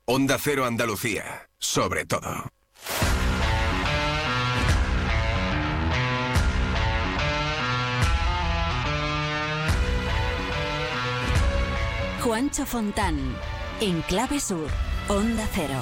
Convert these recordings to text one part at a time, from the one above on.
Onda Cero Andalucía, sobre todo. Juancho Fontán, en Clave Sur, Onda Cero.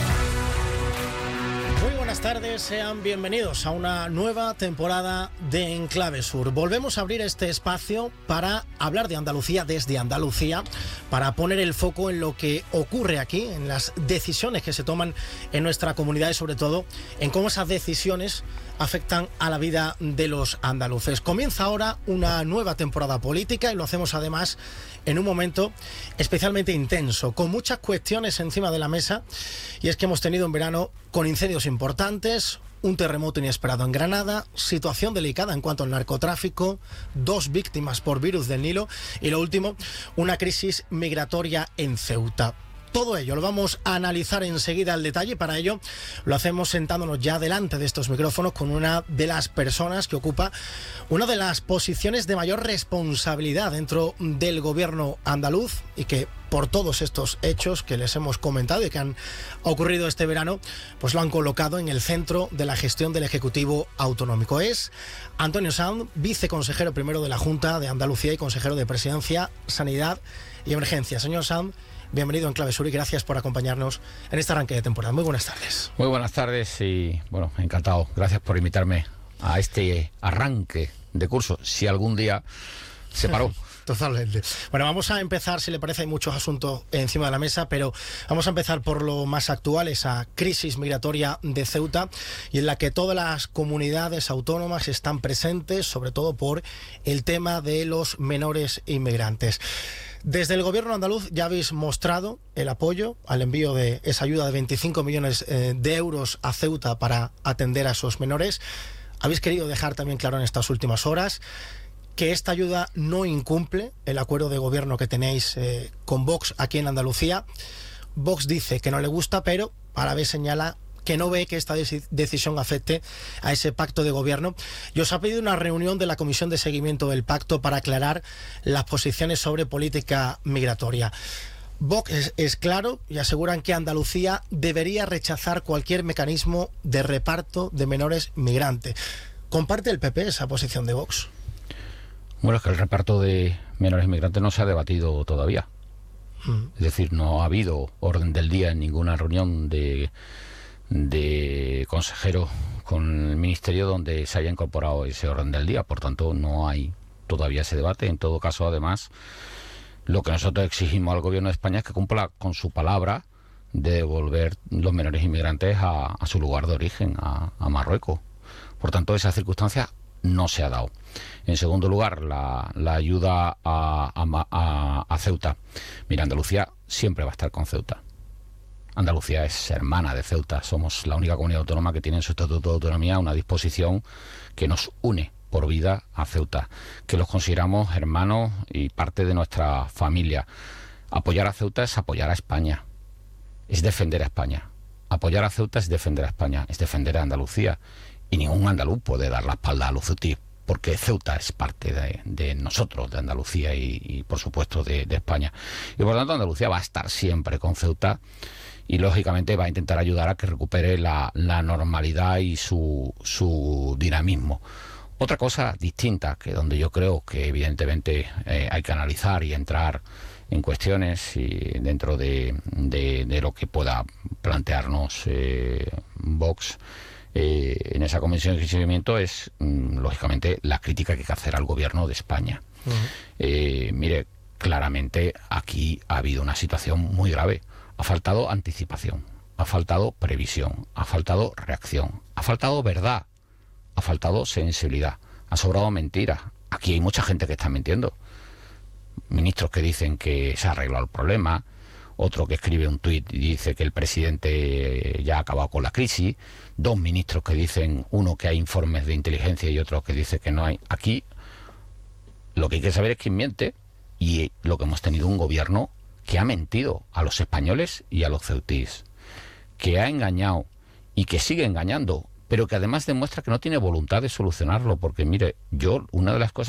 Muy buenas tardes, sean bienvenidos a una nueva temporada de En Clave Sur. Volvemos a abrir este espacio para hablar de Andalucía desde Andalucía, para poner el foco en lo que ocurre aquí, en las decisiones que se toman en nuestra comunidad y sobre todo en cómo esas decisiones afectan a la vida de los andaluces. Comienza ahora una nueva temporada política y lo hacemos además en un momento especialmente intenso, con muchas cuestiones encima de la mesa, y es que hemos tenido un verano con incendios importantes, un terremoto inesperado en Granada, situación delicada en cuanto al narcotráfico, 2 víctimas por virus del Nilo y lo último, una crisis migratoria en Ceuta. Todo ello lo vamos a analizar enseguida al detalle. Para ello lo hacemos sentándonos ya delante de estos micrófonos con una de las personas que ocupa una de las posiciones de mayor responsabilidad dentro del gobierno andaluz y que por todos estos hechos que les hemos comentado y que han ocurrido este verano, pues lo han colocado en el centro de la gestión del Ejecutivo Autonómico. Es Antonio Sanz, viceconsejero primero de la Junta de Andalucía y consejero de Presidencia, Sanidad y Emergencia. Señor Sanz, bienvenido en Clave Sur y gracias por acompañarnos en este arranque de temporada. Muy buenas tardes. Muy buenas tardes y, bueno, encantado. Gracias por invitarme a este arranque de curso, si algún día se paró. Totalmente. Bueno, vamos a empezar, si le parece, hay muchos asuntos encima de la mesa, pero vamos a empezar por lo más actual, esa crisis migratoria de Ceuta, y en la que todas las comunidades autónomas están presentes, sobre todo por el tema de los menores inmigrantes. Desde el gobierno andaluz ya habéis mostrado el apoyo al envío de esa ayuda de 25 millones de euros a Ceuta para atender a esos menores. Habéis querido dejar también claro en estas últimas horas que esta ayuda no incumple el acuerdo de gobierno que tenéis con Vox aquí en Andalucía. Vox dice que no le gusta, pero a la vez señala que no ve que esta decisión afecte a ese pacto de gobierno. Y os ha pedido una reunión de la Comisión de Seguimiento del Pacto para aclarar las posiciones sobre política migratoria. Vox es claro y aseguran que Andalucía debería rechazar cualquier mecanismo de reparto de menores migrantes. ¿Comparte el PP esa posición de Vox? Bueno, es que el reparto de menores migrantes no se ha debatido todavía. Es decir, no ha habido orden del día en ninguna reunión de consejeros con el Ministerio donde se haya incorporado ese orden del día. Por tanto, no hay todavía ese debate. En todo caso, además, lo que nosotros exigimos al Gobierno de España es que cumpla con su palabra de devolver los menores inmigrantes a su lugar de origen, a Marruecos. Por tanto, esa circunstancia no se ha dado. En segundo lugar, la ayuda a Ceuta. Mira, Andalucía siempre va a estar con Ceuta. Andalucía es hermana de Ceuta. Somos la única comunidad autónoma que tiene en su estatuto de autonomía una disposición que nos une por vida a Ceuta, que los consideramos hermanos y parte de nuestra familia. Apoyar a Ceuta es apoyar a España, es defender a España. Apoyar a Ceuta es defender a España, es defender a Andalucía. Y ningún andaluz puede dar la espalda a los ceutíes, porque Ceuta es parte de nosotros, de Andalucía y por supuesto de España. Y por tanto Andalucía va a estar siempre con Ceuta y lógicamente va a intentar ayudar a que recupere la normalidad y su dinamismo. Otra cosa distinta, que donde yo creo que evidentemente hay que analizar y entrar en cuestiones y dentro de lo que pueda plantearnos Vox, en esa comisión de seguimiento es, lógicamente, la crítica que hay que hacer al gobierno de España. Mire, claramente aquí ha habido una situación muy grave. Ha faltado anticipación, ha faltado previsión, ha faltado reacción, ha faltado verdad, ha faltado sensibilidad, ha sobrado mentira. Aquí hay mucha gente que está mintiendo. Ministros que dicen que se ha arreglado el problema, otro que escribe un tuit y dice que el presidente ya ha acabado con la crisis, 2 ministros que dicen, uno que hay informes de inteligencia y otro que dice que no hay. Aquí lo que hay que saber es quién miente, y lo que hemos tenido un gobierno que ha mentido a los españoles y a los ceutíes, que ha engañado y que sigue engañando, pero que además demuestra que no tiene voluntad de solucionarlo, porque mire, yo una de las cosas